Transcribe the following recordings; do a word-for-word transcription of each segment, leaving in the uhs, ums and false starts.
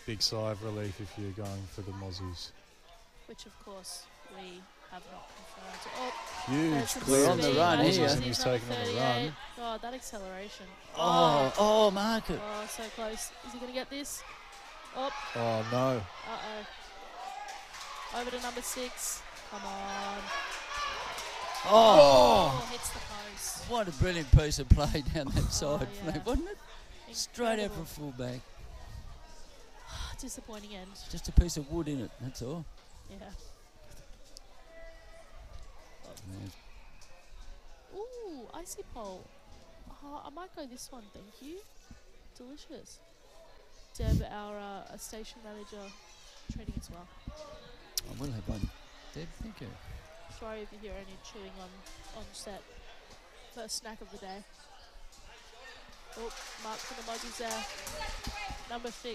big sigh of relief if you're going for the Mozzies. Which, of course, we have not confirmed. Oh, Huge We're on the clearance run of here. Mozzies, and he's taking on the run. Oh, that acceleration. Oh, oh, mark it. Oh, so close. Is he going to get this? Oh. Oh, no. Uh-oh. Over to number six. Come on. Oh. Oh, hits the post. What a brilliant piece of play down that side, Oh, yeah. wasn't it? Straight out Incredible. from fullback. Disappointing end. Just a piece of wood in it, that's all. Yeah. Yeah. Ooh, icy pole. Oh, I might go this one, thank you. Delicious. Deb, our uh, station manager, trading as well. I will have one. Deb, thank you. Sorry if you hear any chewing on, on set. First snack of the day. Oh, mark for the Mozzies there. Number six.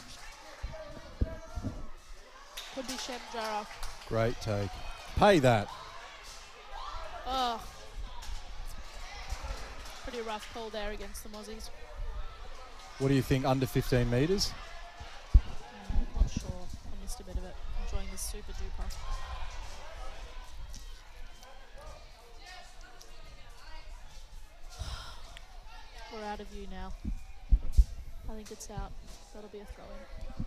Could be Shem Jara. Great take. Pay that. Oh. Pretty rough call there against the Mozzies. What do you think, under fifteen metres? Mm, not sure. I missed a bit of it. Enjoying this super duper. We're out of view now. I think it's out. That'll be a throw-in.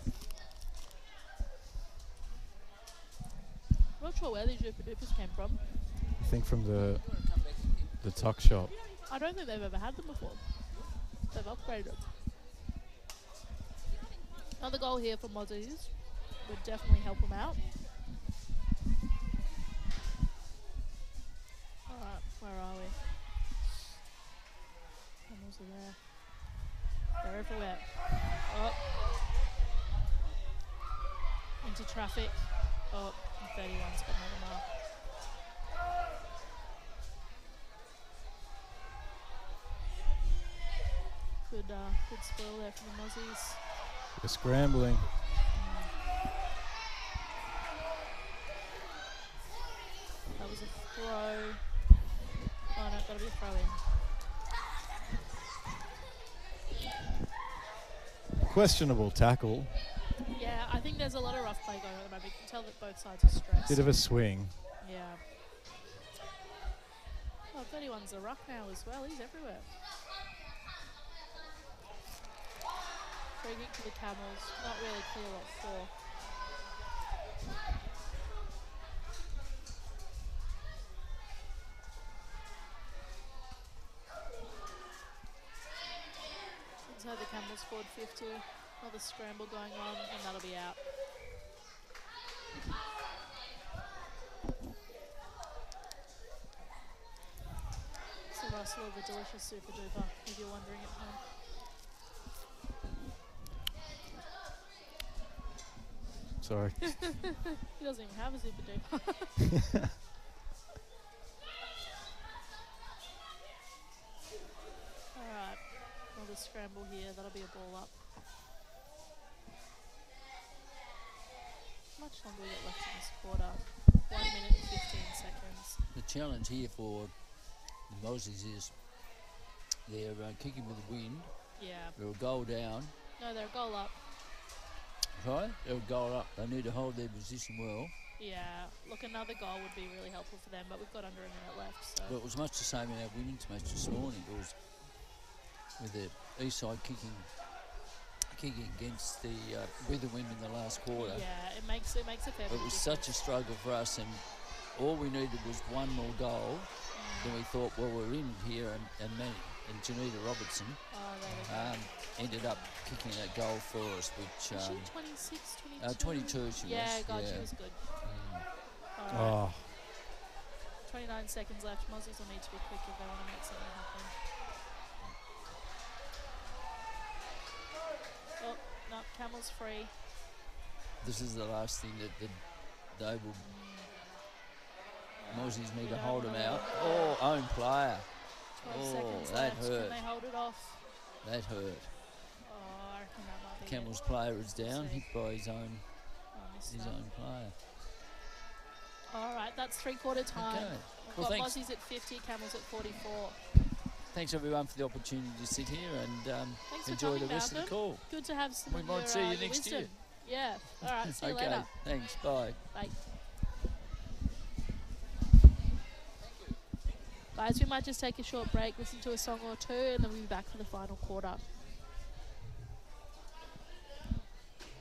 I'm not sure where these Super Dupers came from. I think from the the tuck shop. I don't think they've ever had them before. They've upgraded. Another goal here for Mozzies would definitely help them out. Alright, where are we? Camels are there. They're everywhere. Oh. Into traffic. Oh, and thirty-one's got another mark. Good, uh, good spoil there from the Mozzies. They're scrambling. That was a throw. Oh no, gotta be a throw in. Questionable tackle. Yeah, I think there's a lot of rough play going on at the moment. You can tell that both sides are stressed. Bit of a swing. Yeah. Oh, thirty-one's a ruck now as well. He's everywhere. Free kick to the Camels. Not really clear what for. Inside the Camels scored fifty. Another scramble going on, and that'll be out. It's the rustle of the delicious super duper, if you're wondering at home. Sorry. He doesn't even have a super duper. Alright, another scramble here, that'll be a ball up. How much longer we got left in this quarter? One minute and fifteen seconds. The challenge here for the Mozzies is they're uh, kicking with the wind. Yeah. They're a goal down. No, they're a goal up. Right? They're a goal up. They need to hold their position well. Yeah, look, another goal would be really helpful for them, but we've got under a minute left, so. But it was much the same in our women's match this morning. It was with the east side kicking kicking against the uh, with the wind in the last quarter. Yeah, it makes it makes a fair bit It was of such a struggle for us, and all we needed was one more goal. Mm. Then we thought, well, we're in here, and and, man, and Janita Robertson Oh, there we go. um, ended up kicking that goal for us, which Was um, she twenty-six, twenty-two? uh, twenty-two she yeah, was. God, yeah. she was good. Mm. Alright, Oh, twenty-nine seconds left. Mozzies will need to be quick if they want to make something happen. Oh, no, Camel's free. This is the last thing that the, they will. Mm. Mozzies need We to don't hold them wanna out. let- Oh, own player. twelve Oh, seconds that left. hurt. Can they hold it off? That hurt. Oh, I reckon that might be Camel's it. player is down, See. hit by his own Oh, missed his that. own player. All right, that's three quarter time. Okay. We've Well, got thanks. Mozzies at fifty, Camels at forty-four. thanks everyone for the opportunity to sit here and um, Thanks for enjoy coming, the rest Malcolm. of the call. Good to have some We of might your, see you uh, your next wisdom. year. Yeah. All right. See you Okay, later. thanks. Bye. Bye. Guys, we might just take a short break, listen to a song or two, and then we'll be back for the final quarter.